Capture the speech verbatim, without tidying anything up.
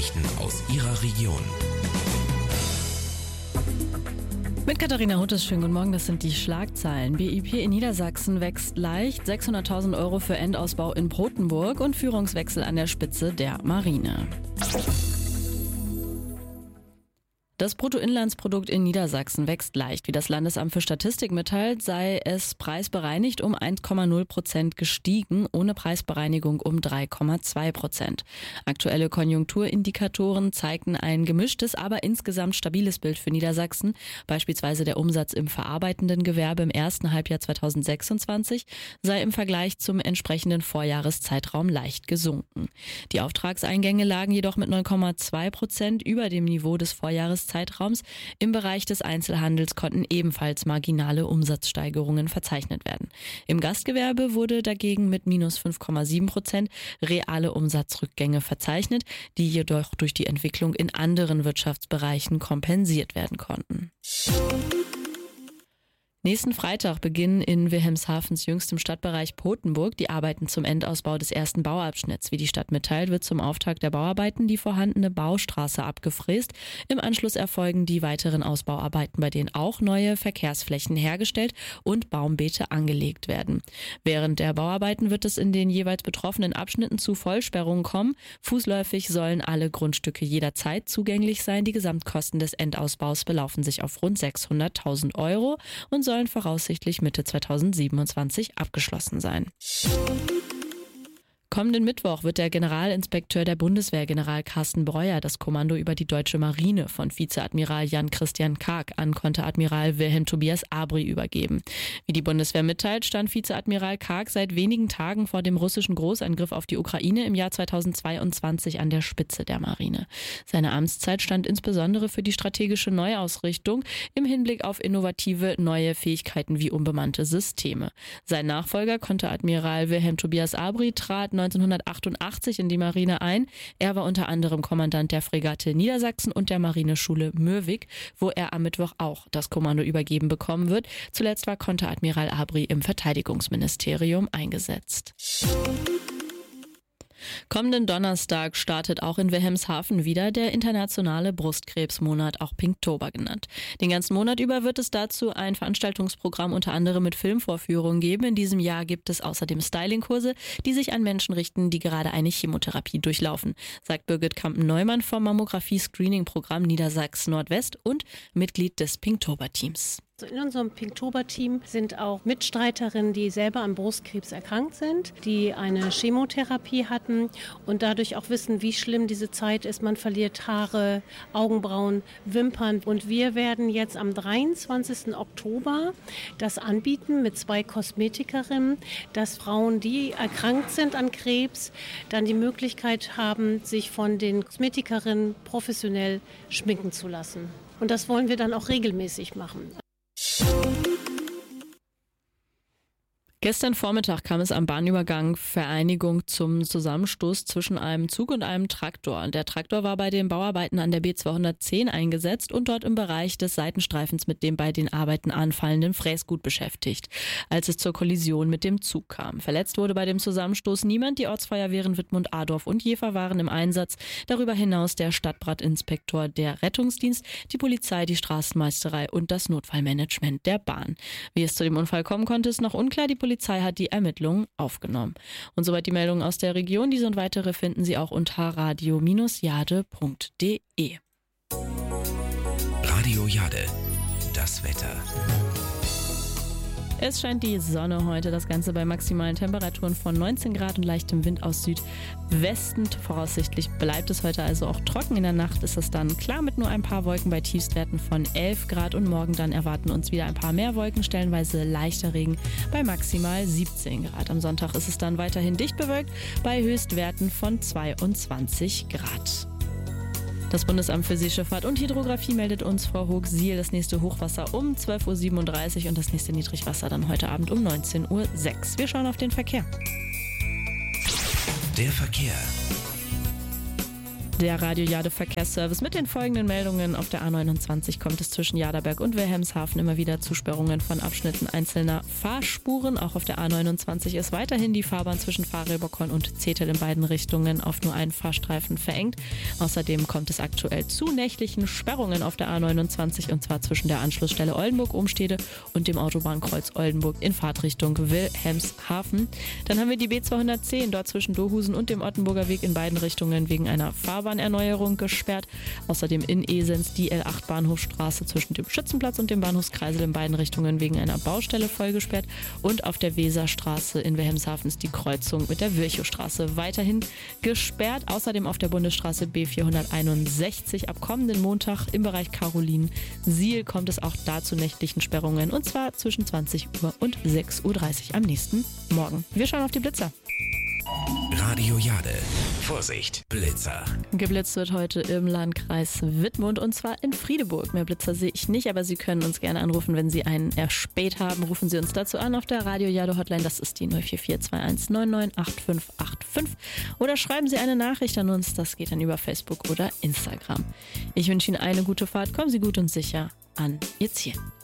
Nachrichten aus Ihrer Region. Mit Katharina Huttes, schönen guten Morgen, das sind die Schlagzeilen. B I P in Niedersachsen wächst leicht, sechshunderttausend Euro für Endausbau in Brotenburg und Führungswechsel an der Spitze der Marine. Das Bruttoinlandsprodukt in Niedersachsen wächst leicht. Wie das Landesamt für Statistik mitteilt, sei es preisbereinigt um eins Komma null Prozent gestiegen, ohne Preisbereinigung um drei Komma zwei Prozent. Aktuelle Konjunkturindikatoren zeigten ein gemischtes, aber insgesamt stabiles Bild für Niedersachsen. Beispielsweise der Umsatz im verarbeitenden Gewerbe im ersten Halbjahr zweitausendsechsundzwanzig sei im Vergleich zum entsprechenden Vorjahreszeitraum leicht gesunken. Die Auftragseingänge lagen jedoch mit neun Komma zwei Prozent über dem Niveau des Vorjahreszeitraums. Zeitraums. Im Bereich des Einzelhandels konnten ebenfalls marginale Umsatzsteigerungen verzeichnet werden. Im Gastgewerbe wurde dagegen mit minus fünf Komma sieben Prozent reale Umsatzrückgänge verzeichnet, die jedoch durch die Entwicklung in anderen Wirtschaftsbereichen kompensiert werden konnten. Nächsten Freitag beginnen in Wilhelmshavens jüngstem Stadtbereich Potenburg die Arbeiten zum Endausbau des ersten Bauabschnitts. Wie die Stadt mitteilt, wird zum Auftakt der Bauarbeiten die vorhandene Baustraße abgefräst. Im Anschluss erfolgen die weiteren Ausbauarbeiten, bei denen auch neue Verkehrsflächen hergestellt und Baumbeete angelegt werden. Während der Bauarbeiten wird es in den jeweils betroffenen Abschnitten zu Vollsperrungen kommen. Fußläufig sollen alle Grundstücke jederzeit zugänglich sein. Die Gesamtkosten des Endausbaus belaufen sich auf rund sechshunderttausend Euro und sollen voraussichtlich Mitte zweitausendsiebenundzwanzig abgeschlossen sein. Kommenden Mittwoch wird der Generalinspekteur der Bundeswehr, General Carsten Breuer, das Kommando über die deutsche Marine von Vizeadmiral Jan-Christian Karg an Konteradmiral Wilhelm Tobias Abri übergeben. Wie die Bundeswehr mitteilt, stand Vizeadmiral Karg seit wenigen Tagen vor dem russischen Großangriff auf die Ukraine im Jahr zweitausendzweiundzwanzig an der Spitze der Marine. Seine Amtszeit stand insbesondere für die strategische Neuausrichtung im Hinblick auf innovative neue Fähigkeiten wie unbemannte Systeme. Sein Nachfolger, Konteradmiral Wilhelm Tobias Abri, trat neunzehnhundertachtundachtzig in die Marine ein. Er war unter anderem Kommandant der Fregatte Niedersachsen und der Marineschule Mürwik, wo er am Mittwoch auch das Kommando übergeben bekommen wird. Zuletzt war Konteradmiral Abri im Verteidigungsministerium eingesetzt. Kommenden Donnerstag startet auch in Wilhelmshaven wieder der internationale Brustkrebsmonat, auch Pinktober genannt. Den ganzen Monat über wird es dazu ein Veranstaltungsprogramm unter anderem mit Filmvorführungen geben. In diesem Jahr gibt es außerdem Stylingkurse, die sich an Menschen richten, die gerade eine Chemotherapie durchlaufen, sagt Birgit Kampen-Neumann vom Mammographie-Screening-Programm Niedersachsen-Nordwest und Mitglied des Pinktober-Teams. In unserem Pinktober-Team sind auch Mitstreiterinnen, die selber an Brustkrebs erkrankt sind, die eine Chemotherapie hatten und dadurch auch wissen, wie schlimm diese Zeit ist. Man verliert Haare, Augenbrauen, Wimpern. Und wir werden jetzt am dreiundzwanzigsten Oktober das anbieten mit zwei Kosmetikerinnen, dass Frauen, die erkrankt sind an Krebs, dann die Möglichkeit haben, sich von den Kosmetikerinnen professionell schminken zu lassen. Und das wollen wir dann auch regelmäßig machen. Gestern Vormittag kam es am Bahnübergang Vereinigung zum Zusammenstoß zwischen einem Zug und einem Traktor. Der Traktor war bei den Bauarbeiten an der B zweihundertzehn eingesetzt und dort im Bereich des Seitenstreifens mit dem bei den Arbeiten anfallenden Fräsgut beschäftigt, als es zur Kollision mit dem Zug kam. Verletzt wurde bei dem Zusammenstoß niemand. Die Ortsfeuerwehren Wittmund, Adorf und Jever waren im Einsatz. Darüber hinaus der Stadtbrandinspektor, der Rettungsdienst, die Polizei, die Straßenmeisterei und das Notfallmanagement der Bahn. Wie es zu dem Unfall kommen konnte, ist noch unklar. Die Polizei hat die Ermittlungen aufgenommen. Und soweit die Meldungen aus der Region. Diese und weitere finden Sie auch unter radio Bindestrich jade punkt de. Radio Jade, das Wetter. Es scheint die Sonne heute, das Ganze bei maximalen Temperaturen von neunzehn Grad und leichtem Wind aus Südwesten. Voraussichtlich bleibt es heute also auch trocken. In der Nacht ist es dann klar mit nur ein paar Wolken bei Tiefstwerten von elf Grad und morgen dann erwarten uns wieder ein paar mehr Wolken, stellenweise leichter Regen bei maximal siebzehn Grad. Am Sonntag ist es dann weiterhin dicht bewölkt bei Höchstwerten von zweiundzwanzig Grad. Das Bundesamt für Seeschifffahrt und Hydrographie meldet uns Frau Hochsiel das nächste Hochwasser um zwölf Uhr siebenunddreißig und das nächste Niedrigwasser dann heute Abend um neunzehn Uhr sechs. Wir schauen auf den Verkehr. Der Verkehr. Der Radio Jade Verkehrsservice mit den folgenden Meldungen. Auf der A neunundzwanzig kommt es zwischen Jaderberg und Wilhelmshaven immer wieder zu Sperrungen von Abschnitten einzelner Fahrspuren. Auch auf der A neunundzwanzig ist weiterhin die Fahrbahn zwischen Fahrreberkorn und Zetel in beiden Richtungen auf nur einen Fahrstreifen verengt. Außerdem kommt es aktuell zu nächtlichen Sperrungen auf der A neunundzwanzig und zwar zwischen der Anschlussstelle Oldenburg-Ohmstede und dem Autobahnkreuz Oldenburg in Fahrtrichtung Wilhelmshaven. Dann haben wir die B zweihundertzehn dort zwischen Dohusen und dem Ottenburger Weg in beiden Richtungen wegen einer Fahrbahn Erneuerung gesperrt. Außerdem in Esens die L acht Bahnhofstraße zwischen dem Schützenplatz und dem Bahnhofskreisel in beiden Richtungen wegen einer Baustelle voll gesperrt. Und auf der Weserstraße in Wilhelmshaven ist die Kreuzung mit der Virchowstraße weiterhin gesperrt. Außerdem auf der Bundesstraße B vierhunderteinundsechzig ab kommenden Montag im Bereich Karolin-Siel kommt es auch da zu nächtlichen Sperrungen und zwar zwischen zwanzig Uhr und sechs Uhr dreißig am nächsten Morgen. Wir schauen auf die Blitzer. Radio Jade. Vorsicht, Blitzer. Geblitzt wird heute im Landkreis Wittmund und zwar in Friedeburg. Mehr Blitzer sehe ich nicht, aber Sie können uns gerne anrufen, wenn Sie einen erspäht haben. Rufen Sie uns dazu an auf der Radio Jade Hotline. Das ist die null vier vier zwei eins neun neun acht fünf acht fünf. Oder schreiben Sie eine Nachricht an uns. Das geht dann über Facebook oder Instagram. Ich wünsche Ihnen eine gute Fahrt. Kommen Sie gut und sicher an Ihr Ziel.